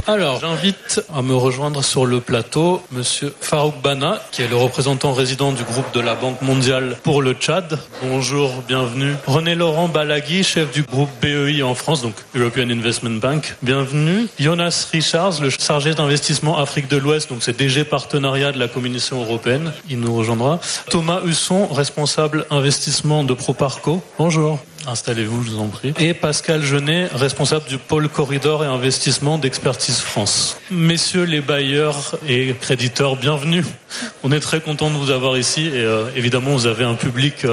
Alors, j'invite à me rejoindre sur le plateau Monsieur Farouk Bana, qui est le représentant résident du groupe de la Banque mondiale pour le Tchad. Bonjour, bienvenue. René Laurent Balaghi, chef du groupe BEI en France, donc European Investment Bank. Bienvenue. Jonas Richards, le chargé d'investissement Afrique de l'Ouest, donc c'est DG partenariat de la Commission européenne. Il nous rejoindra. Thomas Husson, responsable investissement de Proparco. Bonjour. Installez-vous, je vous en prie. Et Pascal Genet, responsable du pôle corridor et investissement d'Expertise France. Messieurs les bailleurs et créditeurs, bienvenue. On est très content de vous avoir ici et évidemment vous avez un public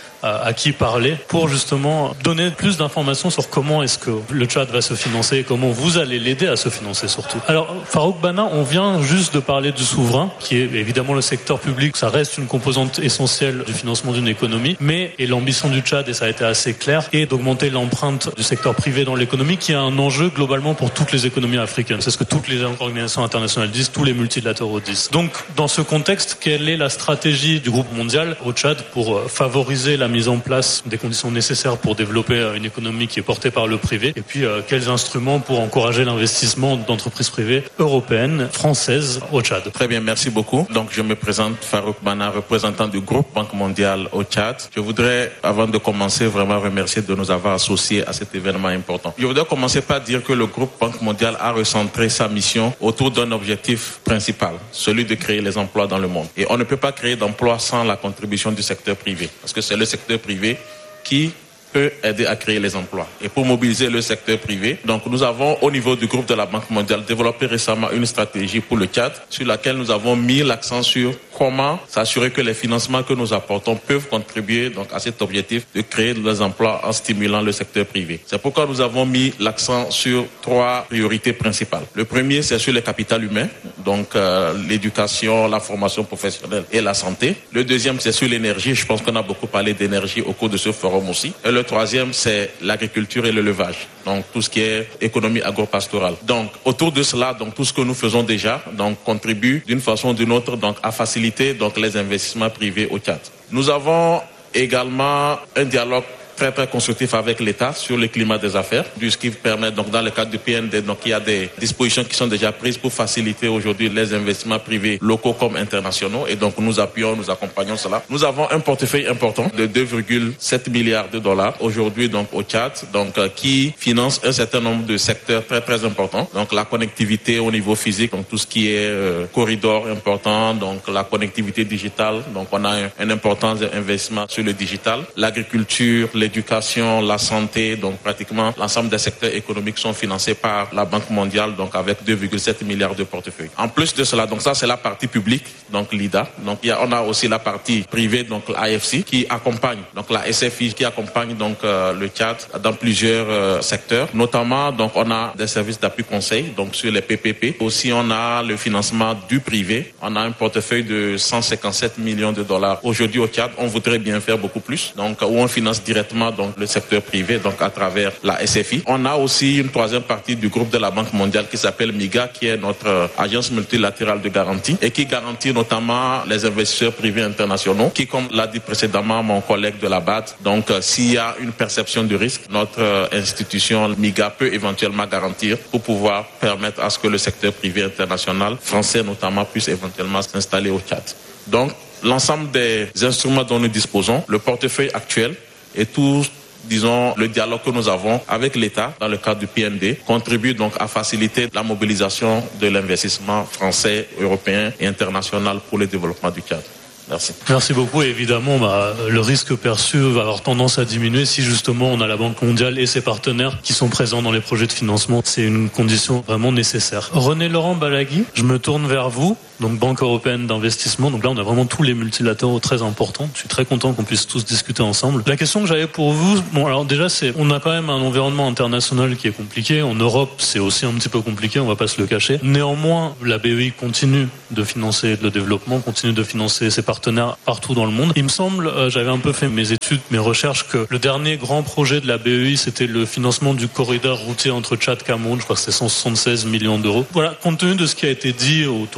à qui parler pour justement donner plus d'informations sur comment est-ce que le Tchad va se financer et comment vous allez l'aider à se financer surtout. Alors Farouk Bana, on vient juste de parler du souverain qui est évidemment le secteur public, ça reste une composante essentielle du financement d'une économie, mais et l'ambition du Tchad, et ça a été assez clair, est d'augmenter l'empreinte du secteur privé dans l'économie qui est un enjeu globalement pour toutes les économies africaines. C'est ce que toutes les organisations internationales disent, tous les multilatéraux disent. Donc dans ce contexte, quelle est la stratégie du groupe mondial au Tchad pour favoriser la mise en place des conditions nécessaires pour développer une économie qui est portée par le privé et puis quels instruments pour encourager l'investissement d'entreprises privées européennes, françaises au Tchad. Très bien, merci beaucoup. Donc je me présente Farouk Bana, représentant du groupe Banque mondiale au Tchad. Je voudrais, avant de commencer, vraiment remercier de nous avoir associés à cet événement important. Je voudrais commencer par dire que le groupe Banque mondiale a recentré sa mission autour d'un objectif principal, celui de créer les emplois dans le monde. Et on ne peut pas créer d'emplois sans la contribution du secteur privé, parce que c'est le secteur privé qui peut aider à créer les emplois. Et pour mobiliser le secteur privé, donc nous avons au niveau du groupe de la Banque mondiale développé récemment une stratégie pour le Tchad sur laquelle nous avons mis l'accent sur comment s'assurer que les financements que nous apportons peuvent contribuer donc à cet objectif de créer des emplois en stimulant le secteur privé. C'est pourquoi nous avons mis l'accent sur 3 priorités principales. Le premier, c'est sur le capital humain, donc l'éducation, la formation professionnelle et la santé. Le deuxième, c'est sur l'énergie. Je pense qu'on a beaucoup parlé d'énergie au cours de ce forum aussi. Et le troisième, c'est l'agriculture et l'élevage. Donc tout ce qui est économie agro-pastorale. Donc autour de cela, donc tout ce que nous faisons déjà, donc contribue d'une façon ou d'une autre donc à faciliter donc les investissements privés au Tchad. Nous avons également un dialogue très constructif avec l'État sur le climat des affaires, ce qui permet donc dans le cadre du PND, donc il y a des dispositions qui sont déjà prises pour faciliter aujourd'hui les investissements privés locaux comme internationaux et donc nous appuyons, nous accompagnons cela. Nous avons un portefeuille important de 2,7 milliards de dollars aujourd'hui donc au Tchad, donc qui finance un certain nombre de secteurs très importants. Donc la connectivité au niveau physique, donc tout ce qui est corridor important, donc la connectivité digitale, donc on a un important investissement sur le digital, l'agriculture, l'éducation, la santé, donc pratiquement l'ensemble des secteurs économiques sont financés par la Banque mondiale, donc avec 2,7 milliards de portefeuilles. En plus de cela, donc ça c'est la partie publique, donc l'IDA. Donc on a aussi la partie privée, donc l'AFC qui accompagne, donc la SFI qui accompagne donc le Tchad dans plusieurs secteurs. Notamment, donc on a des services d'appui conseil, donc sur les PPP. Aussi on a le financement du privé. On a un portefeuille de 157 millions de dollars. Aujourd'hui au Tchad, on voudrait bien faire beaucoup plus, donc où on finance directement donc le secteur privé donc à travers la SFI. On a aussi une troisième partie du groupe de la Banque mondiale qui s'appelle MIGA, qui est notre agence multilatérale de garantie et qui garantit notamment les investisseurs privés internationaux qui, comme l'a dit précédemment mon collègue de la BAD, donc s'il y a une perception de risque, notre institution MIGA peut éventuellement garantir pour pouvoir permettre à ce que le secteur privé international français notamment puisse éventuellement s'installer au Tchad. Donc l'ensemble des instruments dont nous disposons, le portefeuille actuel et tout, disons, le dialogue que nous avons avec l'État dans le cadre du PND contribue donc à faciliter la mobilisation de l'investissement français, européen et international pour le développement du Tchad. Merci. Merci beaucoup. Et évidemment, le risque perçu va avoir tendance à diminuer si justement on a la Banque mondiale et ses partenaires qui sont présents dans les projets de financement. C'est une condition vraiment nécessaire. René Laurent Balaghi, je me tourne vers vous. Donc Banque européenne d'investissement. Donc là, on a vraiment tous les multilatéraux très importants. Je suis très content qu'on puisse tous discuter ensemble. La question que j'avais pour vous, bon alors déjà, on a quand même un environnement international qui est compliqué. En Europe, c'est aussi un petit peu compliqué, on va pas se le cacher. Néanmoins, la BEI continue de financer le développement, continue de financer ses partenaires partout dans le monde. Il me semble, j'avais un peu fait mes études, mes recherches, que le dernier grand projet de la BEI, c'était le financement du corridor routier entre Tchad et Cameroun. Je crois que c'était 176 millions d'euros. Voilà, compte tenu de ce qui a été dit autour de la première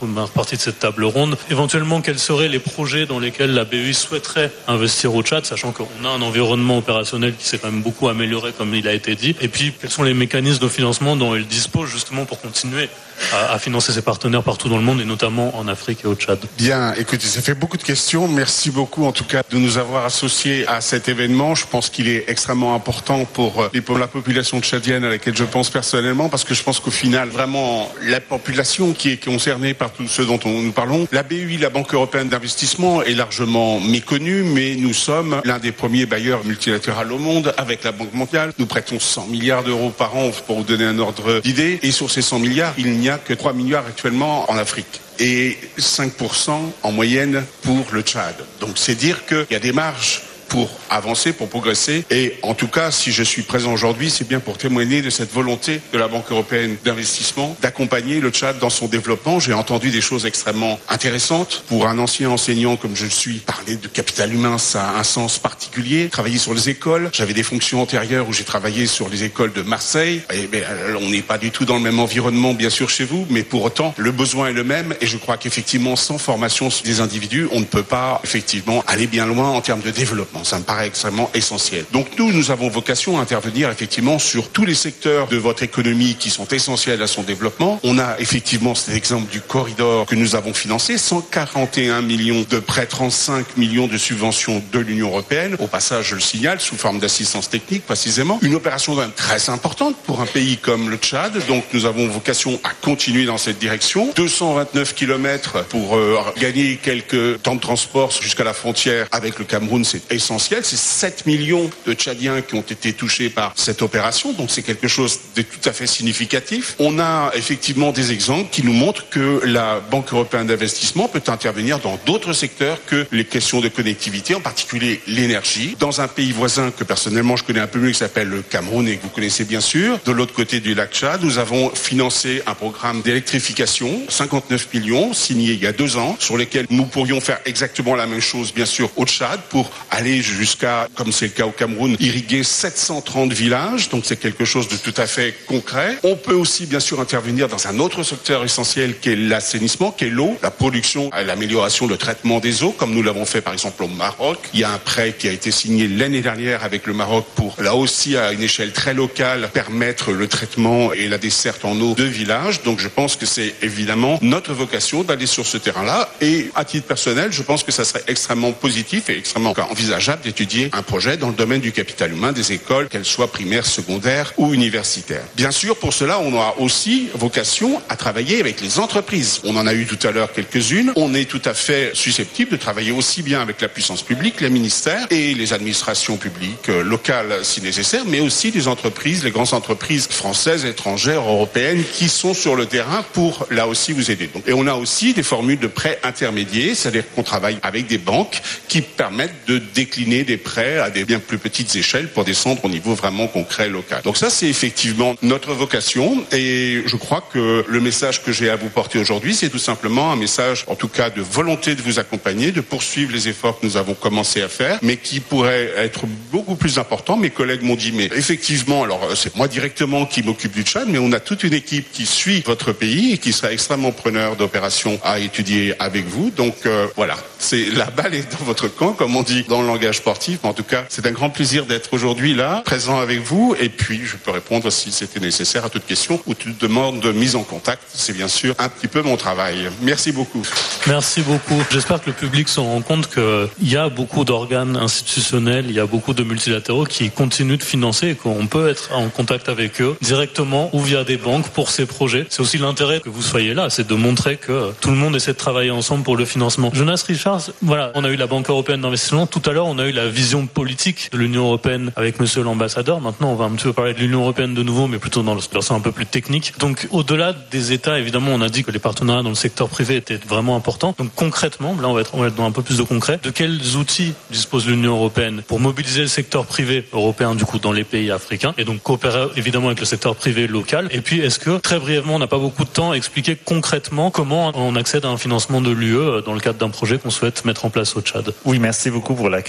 première partie de cette table ronde. Éventuellement, quels seraient les projets dans lesquels la BEI souhaiterait investir au Tchad, sachant qu'on a un environnement opérationnel qui s'est quand même beaucoup amélioré, comme il a été dit. Et puis, quels sont les mécanismes de financement dont elle dispose justement pour continuer à financer ses partenaires partout dans le monde et notamment en Afrique et au Tchad. Bien, écoutez, ça fait beaucoup de questions. Merci beaucoup en tout cas de nous avoir associés à cet événement. Je pense qu'il est extrêmement important pour la population tchadienne à laquelle je pense personnellement, parce que je pense qu'au final, vraiment, la population qui est concernée par tout ce dont nous parlons, la BEI, la Banque européenne d'investissement, est largement méconnue, mais nous sommes l'un des premiers bailleurs multilatéraux au monde avec la Banque mondiale. Nous prêtons 100 milliards d'euros par an pour vous donner un ordre d'idée. Et sur ces 100 milliards, il n'y a que 3 milliards actuellement en Afrique. Et 5% en moyenne pour le Tchad. Donc c'est dire qu'il y a des marges pour avancer, pour progresser. Et en tout cas, si je suis présent aujourd'hui, c'est bien pour témoigner de cette volonté de la Banque européenne d'investissement d'accompagner le Tchad dans son développement. J'ai entendu des choses extrêmement intéressantes. Pour un ancien enseignant comme je le suis, parler de capital humain, ça a un sens particulier. Travailler sur les écoles. J'avais des fonctions antérieures où j'ai travaillé sur les écoles de Marseille. Et on n'est pas du tout dans le même environnement, bien sûr, chez vous, mais pour autant, le besoin est le même. Et je crois qu'effectivement, sans formation des individus, on ne peut pas, effectivement, aller bien loin en termes de développement. Ça me paraît extrêmement essentiel. Donc nous avons vocation à intervenir effectivement sur tous les secteurs de votre économie qui sont essentiels à son développement. On a effectivement cet exemple du corridor que nous avons financé, 141 millions de prêts, 35 millions de subventions de l'Union européenne. Au passage, je le signale, sous forme d'assistance technique précisément. Une opération quand même très importante pour un pays comme le Tchad. Donc nous avons vocation à continuer dans cette direction. 229 kilomètres pour gagner quelques temps de transport jusqu'à la frontière avec le Cameroun, c'est essentiel. C'est 7 millions de Tchadiens qui ont été touchés par cette opération, donc c'est quelque chose de tout à fait significatif. On a effectivement des exemples qui nous montrent que la Banque européenne d'investissement peut intervenir dans d'autres secteurs que les questions de connectivité, en particulier l'énergie. Dans un pays voisin que personnellement je connais un peu mieux, qui s'appelle le Cameroun et que vous connaissez bien sûr, de l'autre côté du lac Tchad, nous avons financé un programme d'électrification, 59 millions, signé il y a 2 ans, sur lesquels nous pourrions faire exactement la même chose, bien sûr, au Tchad, pour aller jusqu'à, comme c'est le cas au Cameroun, irriguer 730 villages. Donc c'est quelque chose de tout à fait concret. On peut aussi bien sûr intervenir dans un autre secteur essentiel qui est l'assainissement, qui est l'eau, la production, l'amélioration, le traitement des eaux, comme nous l'avons fait par exemple au Maroc. Il y a un prêt qui a été signé l'année dernière avec le Maroc pour, là aussi à une échelle très locale, permettre le traitement et la desserte en eau de villages. Donc je pense que c'est évidemment notre vocation d'aller sur ce terrain-là. Et à titre personnel, je pense que ça serait extrêmement positif et extrêmement envisageable d'étudier un projet dans le domaine du capital humain des écoles, qu'elles soient primaires, secondaires ou universitaires. Bien sûr, pour cela, on aura aussi vocation à travailler avec les entreprises. On en a eu tout à l'heure quelques-unes. On est tout à fait susceptible de travailler aussi bien avec la puissance publique, les ministères et les administrations publiques locales si nécessaire, mais aussi les entreprises, les grandes entreprises françaises, étrangères, européennes qui sont sur le terrain pour là aussi vous aider. Et on a aussi des formules de prêts intermédiaires, c'est-à-dire qu'on travaille avec des banques qui permettent de décliner des prêts à des bien plus petites échelles pour descendre au niveau vraiment concret local. Donc ça, c'est effectivement notre vocation et je crois que le message que j'ai à vous porter aujourd'hui, c'est tout simplement un message, en tout cas, de volonté de vous accompagner, de poursuivre les efforts que nous avons commencé à faire, mais qui pourraient être beaucoup plus importants. Mes collègues m'ont dit, mais effectivement, alors c'est moi directement qui m'occupe du Tchad, mais on a toute une équipe qui suit votre pays et qui sera extrêmement preneur d'opérations à étudier avec vous. Donc voilà, c'est la balle est dans votre camp, comme on dit dans le langage sportif. En tout cas, c'est un grand plaisir d'être aujourd'hui là, présent avec vous. Et puis, je peux répondre si c'était nécessaire à toute question ou toute demande de mise en contact. C'est bien sûr un petit peu mon travail. Merci beaucoup. Merci beaucoup. J'espère que le public se rend compte qu'il y a beaucoup d'organes institutionnels, il y a beaucoup de multilatéraux qui continuent de financer et qu'on peut être en contact avec eux directement ou via des banques pour ces projets. C'est aussi l'intérêt que vous soyez là, c'est de montrer que tout le monde essaie de travailler ensemble pour le financement. Jonas Richards, voilà, on a eu la Banque européenne d'investissement. Tout à l'heure, on a eu la vision politique de l'Union européenne avec monsieur l'ambassadeur. Maintenant, on va un petit peu parler de l'Union européenne de nouveau, mais plutôt dans le sens un peu plus technique. Donc, au-delà des États, évidemment, on a dit que les partenariats dans le secteur privé étaient vraiment importants. Donc, concrètement, là, on va être dans un peu plus de concret. De quels outils dispose l'Union européenne pour mobiliser le secteur privé européen, du coup, dans les pays africains et donc coopérer évidemment avec le secteur privé local? Et puis, est-ce que, très brièvement, on n'a pas beaucoup de temps, expliquer concrètement comment on accède à un financement de l'UE dans le cadre d'un projet qu'on souhaite mettre en place au Tchad? Oui, merci beaucoup pour la question.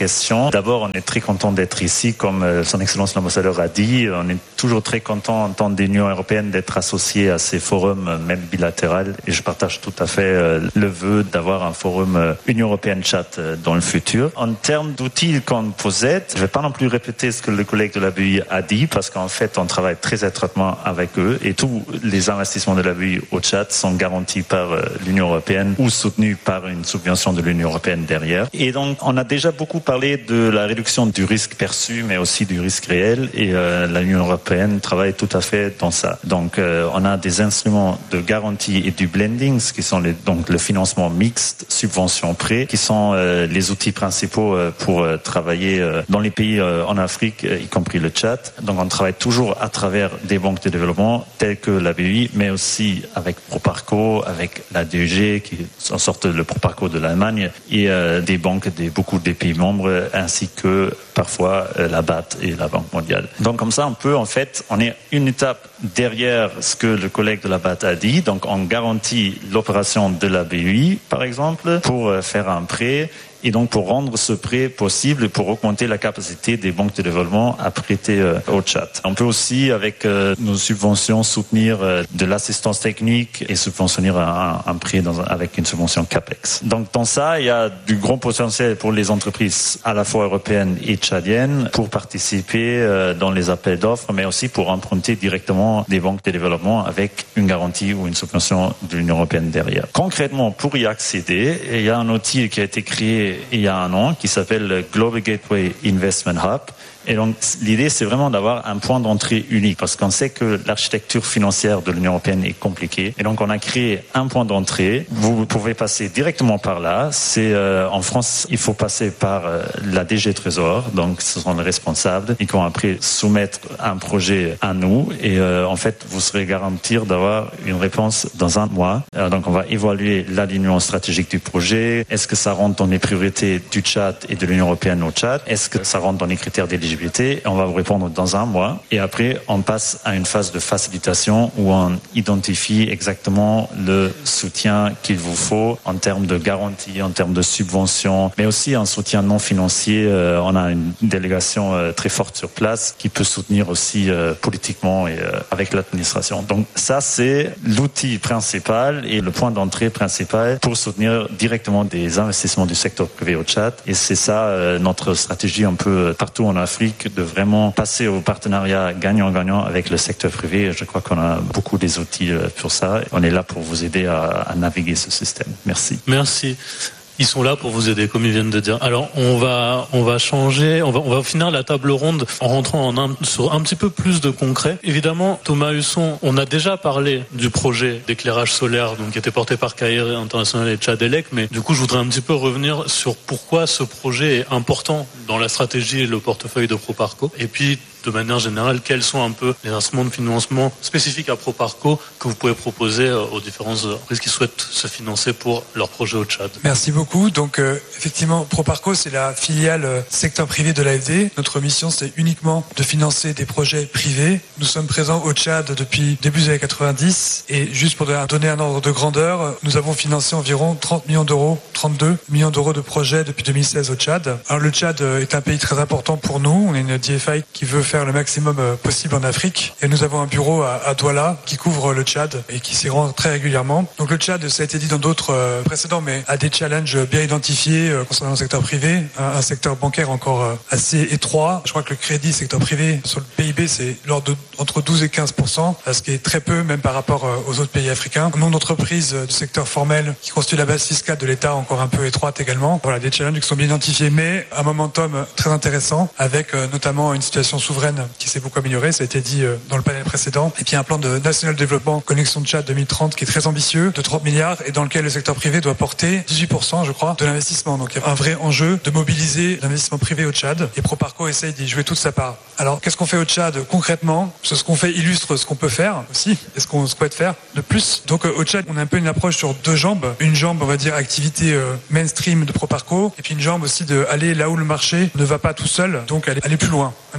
questions. D'abord, on est très content d'être ici, comme son Excellence l'ambassadeur a dit. On est toujours très content en tant qu'Union européenne d'être associé à ces forums, même bilatéraux. Et je partage tout à fait le vœu d'avoir un forum Union européenne-Tchad dans le futur. En termes d'outils qu'on possède, je ne vais pas non plus répéter ce que le collègue de la BEI a dit, parce qu'en fait, on travaille très étroitement avec eux et tous les investissements de la BEI au Tchad sont garantis par l'Union européenne ou soutenus par une subvention de l'Union européenne derrière. Et donc, on a déjà beaucoup parlé de la réduction du risque perçu, mais aussi du risque réel, et l'Union européenne travaille tout à fait dans ça. Donc, on a des instruments de garantie et du blending, qui sont donc le financement mixte, subvention prêt, qui sont les outils principaux pour travailler dans les pays en Afrique, y compris le Tchad. Donc, on travaille toujours à travers des banques de développement telles que la BEI, mais aussi avec Proparco, avec la DEG, qui en sorte le Proparco de l'Allemagne, et des banques de beaucoup des pays membres, ainsi que parfois la BAD et la Banque mondiale. Donc comme ça, on est une étape derrière ce que le collègue de la BAD a dit. Donc on garantit l'opération de la BEI, par exemple, pour faire un prêt. Et donc, pour rendre ce prêt possible, pour augmenter la capacité des banques de développement à prêter au Tchad. On peut aussi, avec nos subventions, soutenir de l'assistance technique et subventionner un prêt avec une subvention CAPEX. Donc, dans ça, il y a du grand potentiel pour les entreprises à la fois européennes et tchadiennes pour participer dans les appels d'offres, mais aussi pour emprunter directement des banques de développement avec une garantie ou une subvention de l'Union européenne derrière. Concrètement, pour y accéder, il y a un outil qui a été créé il y a un an, qui s'appelle Global Gateway Investment Hub. Et donc, l'idée, c'est vraiment d'avoir un point d'entrée unique, parce qu'on sait que l'architecture financière de l'Union européenne est compliquée. Et donc, on a créé un point d'entrée. Vous pouvez passer directement par là. En France, il faut passer par la DG Trésor. Donc, ce sont les responsables. Ils vont après soumettre un projet à nous. Et en fait, vous serez garantis d'avoir une réponse dans un mois. Donc, on va évaluer l'alignement stratégique du projet. Est-ce que ça rentre dans les priorités du Tchad et de l'Union européenne au Tchad? Est-ce que ça rentre dans les critères d'éligibilité? On va vous répondre dans un mois. Et après, on passe à une phase de facilitation où on identifie exactement le soutien qu'il vous faut en termes de garantie, en termes de subvention, mais aussi en soutien non financier. On a une délégation très forte sur place qui peut soutenir aussi politiquement et avec l'administration. Donc ça, c'est l'outil principal et le point d'entrée principal pour soutenir directement des investissements du secteur privé au Tchad. Et c'est ça notre stratégie un peu partout en Afrique, de vraiment passer au partenariat gagnant-gagnant avec le secteur privé. Je crois qu'on a beaucoup des outils pour ça. On est là pour vous aider à naviguer ce système. Merci. Merci. Ils sont là pour vous aider, comme ils viennent de dire. Alors, on va changer, on va finir la table ronde en rentrant sur un petit peu plus de concret. Évidemment, Thomas Husson, on a déjà parlé du projet d'éclairage solaire, donc qui était porté par Caire International et Tchadelec, mais du coup, je voudrais un petit peu revenir sur pourquoi ce projet est important dans la stratégie et le portefeuille de Proparco. Et puis, de manière générale, quels sont un peu les instruments de financement spécifiques à Proparco que vous pouvez proposer aux différentes entreprises qui souhaitent se financer pour leur projet au Tchad? Merci beaucoup. Donc, effectivement, Proparco, c'est la filiale secteur privé de l'AFD. Notre mission, c'est uniquement de financer des projets privés. Nous sommes présents au Tchad depuis début des années 90. Et juste pour donner un ordre de grandeur, nous avons financé environ 30 millions d'euros, 32 millions d'euros de projets depuis 2016 au Tchad. Alors, le Tchad est un pays très important pour nous. On est une DFI qui veut faire le maximum possible en Afrique. Et nous avons un bureau à Douala qui couvre le Tchad et qui s'y rend très régulièrement. Donc le Tchad, ça a été dit dans d'autres précédents, mais a des challenges bien identifiés concernant le secteur privé. Un secteur bancaire encore assez étroit. Je crois que le crédit secteur privé sur le PIB, c'est l'ordre entre 12 et 15%, ce qui est très peu même par rapport aux autres pays africains. Un nombre d'entreprises du secteur formel qui constitue la base fiscale de l'État encore un peu étroite également. Voilà, des challenges qui sont bien identifiés, mais un momentum très intéressant avec notamment une situation souveraine qui s'est beaucoup améliorée, ça a été dit dans le panel précédent. Et puis un plan de national développement Connexion Tchad 2030 qui est très ambitieux, de 30 milliards et dans lequel le secteur privé doit porter 18%, je crois, de l'investissement. Donc il y a un vrai enjeu de mobiliser l'investissement privé au Tchad et Proparco essaye d'y jouer toute sa part. Alors qu'est-ce qu'on fait au Tchad concrètement? Ce qu'on fait illustre ce qu'on peut faire aussi et ce qu'on souhaite faire de plus. Donc au Tchad, on a un peu une approche sur deux jambes. Une jambe, on va dire, activité mainstream de Proparco et puis une jambe aussi de aller là où le marché ne va pas tout seul, donc aller plus loin. Une approche un peu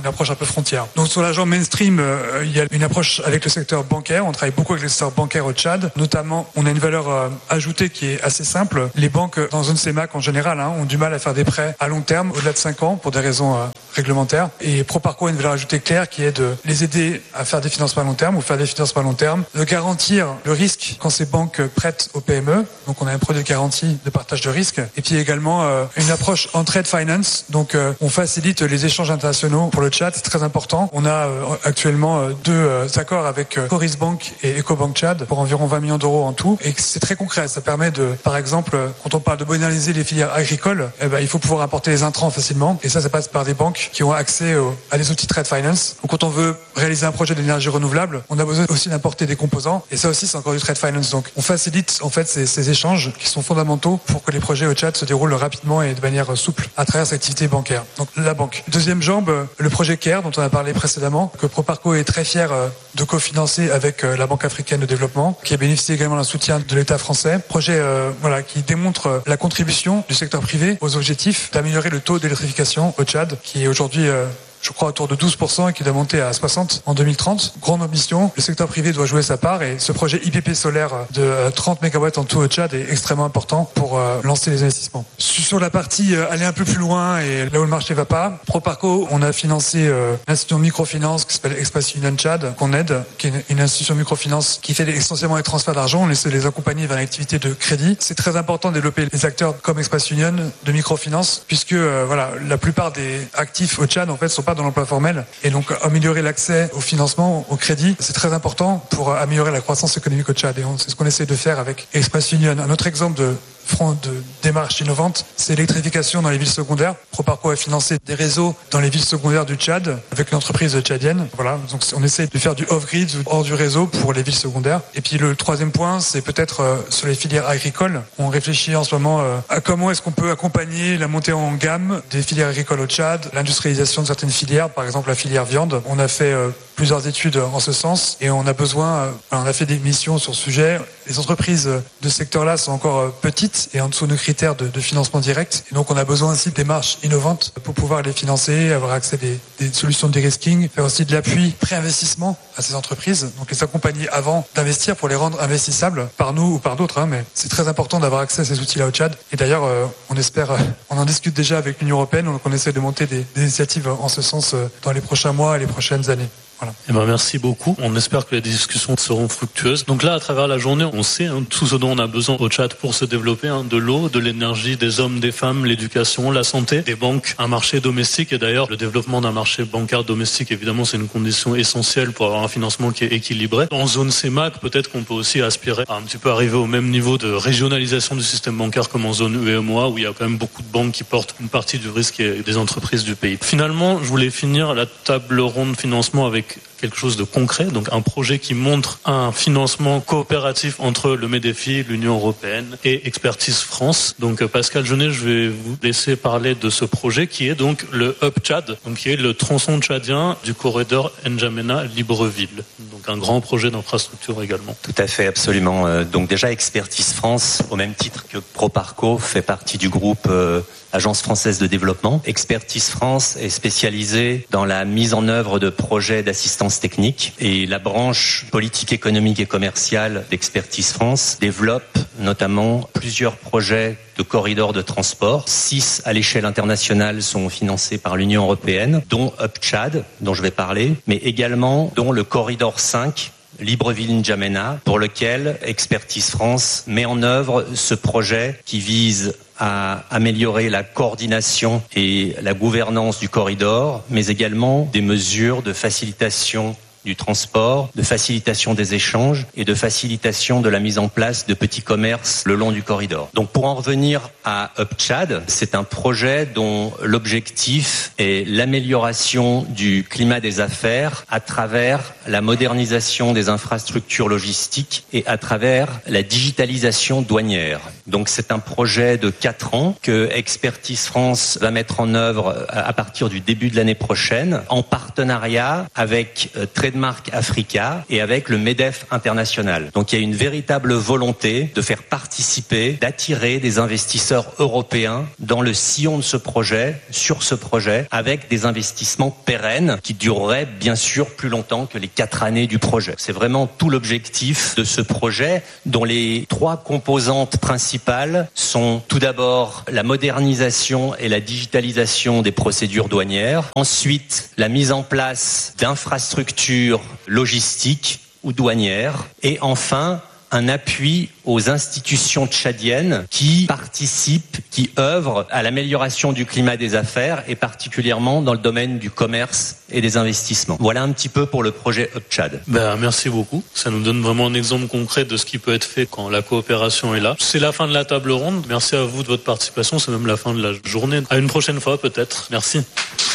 frontières. Donc sur l'agent mainstream, il y a une approche avec le secteur bancaire. On travaille beaucoup avec le secteur bancaire au Tchad. Notamment, on a une valeur ajoutée qui est assez simple. Les banques dans zone CEMAC en général ont du mal à faire des prêts à long terme, au-delà de 5 ans, pour des raisons réglementaires. Et Proparco a une valeur ajoutée claire qui est de les aider à faire des financements à long terme ou faire des financements à long terme, de garantir le risque quand ces banques prêtent aux PME. Donc on a un produit de garantie de partage de risque. Et puis également une approche en trade finance. Donc on facilite les échanges internationaux pour le Tchad, c'est très important. On a actuellement 2 accords avec Coris Bank et Ecobank Tchad pour environ 20 millions d'euros en tout. Et c'est très concret. Ça permet de, par exemple, quand on parle de moderniser les filières agricoles, il faut pouvoir importer les intrants facilement. Et ça passe par des banques qui ont accès à des outils trade finance. Donc quand on veut réaliser un projet d'énergie renouvelable, on a besoin aussi d'importer des composants. Et ça aussi, c'est encore du trade finance. Donc on facilite en fait ces échanges qui sont fondamentaux pour que les projets au Tchad se déroulent rapidement et de manière souple à travers cette activité bancaire. Donc la banque. Deuxième jambe, le projet CARE dont on a parlé précédemment, que Proparco est très fier de cofinancer avec la Banque africaine de développement, qui a bénéficié également d'un soutien de l'État français. Projet qui démontre la contribution du secteur privé aux objectifs d'améliorer le taux d'électrification au Tchad, qui est aujourd'hui je crois autour de 12% et qui doit monter à 60% en 2030. Grande ambition, le secteur privé doit jouer sa part et ce projet IPP solaire de 30 MW en tout au Tchad est extrêmement important pour lancer les investissements. Sur la partie aller un peu plus loin et là où le marché va pas, Proparco, on a financé l'institution de microfinance qui s'appelle Express Union Tchad, qu'on aide, qui est une institution de microfinance qui fait essentiellement des transferts d'argent, on essaie de les accompagner vers l'activité de crédit. C'est très important de développer les acteurs comme Express Union de microfinance puisque la plupart des actifs au Tchad en fait sont pas dans l'emploi formel et donc améliorer l'accès au financement, au crédit, c'est très important pour améliorer la croissance économique au Tchad et c'est ce qu'on essaie de faire avec Express Union. Un autre exemple de démarche innovante, c'est l'électrification dans les villes secondaires. Proparco a financé des réseaux dans les villes secondaires du Tchad avec une entreprise tchadienne. Voilà, donc on essaie de faire du off-grid ou hors du réseau pour les villes secondaires. Et puis le troisième point, c'est peut-être sur les filières agricoles. On réfléchit en ce moment à comment est-ce qu'on peut accompagner la montée en gamme des filières agricoles au Tchad, l'industrialisation de certaines filières, par exemple la filière viande. On a fait plusieurs études en ce sens et on a fait des missions sur ce sujet. Les entreprises de ce secteur-là sont encore petites et en dessous de nos critères de financement direct. Et donc on a besoin aussi de démarches innovantes pour pouvoir les financer, avoir accès à des solutions de de-risking, faire aussi de l'appui pré-investissement à ces entreprises, donc les accompagner avant d'investir pour les rendre investissables par nous ou par d'autres. Mais c'est très important d'avoir accès à ces outils-là au Tchad. Et d'ailleurs, on en discute déjà avec l'Union européenne, donc on essaie de monter des initiatives en ce sens dans les prochains mois et les prochaines années. Voilà. Merci beaucoup. On espère que les discussions seront fructueuses. Donc là, à travers la journée, on sait tout ce dont on a besoin au Tchad pour se développer, de l'eau, de l'énergie, des hommes, des femmes, l'éducation, la santé, des banques, un marché domestique. Et d'ailleurs, le développement d'un marché bancaire domestique, évidemment, c'est une condition essentielle pour avoir un financement qui est équilibré. En zone CEMAC, peut-être qu'on peut aussi aspirer à un petit peu arriver au même niveau de régionalisation du système bancaire comme en zone UEMOA, où il y a quand même beaucoup de banques qui portent une partie du risque et des entreprises du pays. Finalement, je voulais finir la table ronde financement avec quelque chose de concret, donc un projet qui montre un financement coopératif entre le MEDEFI, l'Union européenne et Expertise France. Donc Pascal Jeunet, je vais vous laisser parler de ce projet qui est donc le Hub Tchad, donc qui est le tronçon tchadien du corridor N'Djamena-Libreville. Donc un grand projet d'infrastructure également. Tout à fait, absolument. Donc déjà Expertise France, au même titre que Proparco, fait partie du groupe Agence française de développement. Expertise France est spécialisée dans la mise en œuvre de projets d'assistance technique et la branche politique économique et commerciale d'Expertise France développe notamment plusieurs projets de corridors de transport. 6 à l'échelle internationale sont financés par l'Union européenne, dont Hub Tchad, dont je vais parler, mais également dont le corridor 5, Libreville-N'Djamena, pour lequel Expertise France met en œuvre ce projet qui vise à améliorer la coordination et la gouvernance du corridor, mais également des mesures de facilitation du transport, de facilitation des échanges et de facilitation de la mise en place de petits commerces le long du corridor. Donc pour en revenir à Hub Tchad, c'est un projet dont l'objectif est l'amélioration du climat des affaires à travers la modernisation des infrastructures logistiques et à travers la digitalisation douanière. Donc c'est un projet de 4 ans que Expertise France va mettre en œuvre à partir du début de l'année prochaine en partenariat avec très Trademark Africa et avec le MEDEF International. Donc il y a une véritable volonté de faire participer, d'attirer des investisseurs européens dans le sillon de ce projet, sur ce projet, avec des investissements pérennes qui dureraient bien sûr plus longtemps que les 4 années du projet. C'est vraiment tout l'objectif de ce projet dont les 3 composantes principales sont tout d'abord la modernisation et la digitalisation des procédures douanières, ensuite la mise en place d'infrastructures logistiques ou douanières et enfin un appui aux institutions tchadiennes qui participent, qui œuvrent à l'amélioration du climat des affaires et particulièrement dans le domaine du commerce et des investissements. Voilà un petit peu pour le projet Hub Tchad. Merci beaucoup. Ça nous donne vraiment un exemple concret de ce qui peut être fait quand la coopération est là. C'est la fin de la table ronde. Merci à vous de votre participation. C'est même la fin de la journée. À une prochaine fois peut-être. Merci.